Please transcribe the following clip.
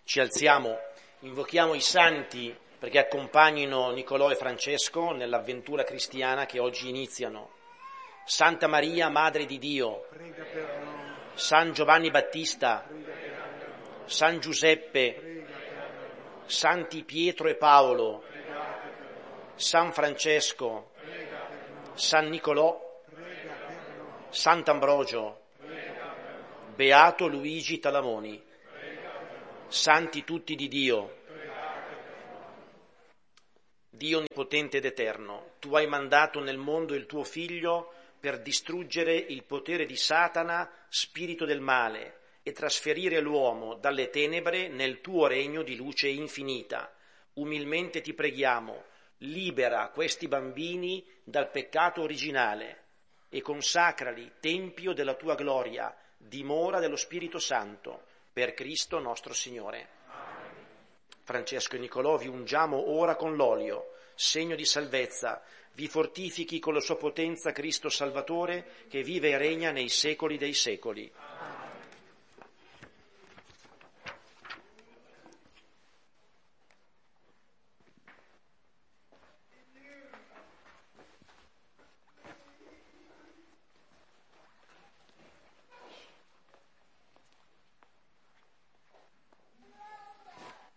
Ci alziamo, invochiamo i santi perché accompagnino Nicolò e Francesco nell'avventura cristiana che oggi iniziano. Santa Maria, Madre di Dio, prega per noi. San Giovanni Battista, Prega per noi. San Giuseppe, Prega per noi. Santi Pietro e Paolo, Pregate per noi. San Francesco, Prega per noi. San Nicolò, Prega per noi. Sant'Ambrogio, Prega per noi. Beato Luigi Talamoni, Prega per noi. santi tutti di Dio. Pregate per noi. Dio onnipotente ed eterno, tu hai mandato nel mondo il tuo Figlio per distruggere il potere di Satana, spirito del male, e trasferire l'uomo dalle tenebre nel tuo regno di luce infinita. Umilmente ti preghiamo, libera questi bambini dal peccato originale e consacrali tempio della tua gloria, dimora dello Spirito Santo, per Cristo nostro Signore. Francesco e Nicolò vi ungiamo ora con l'olio, segno di salvezza, vi fortifichi con la sua potenza Cristo Salvatore, che vive e regna nei secoli dei secoli.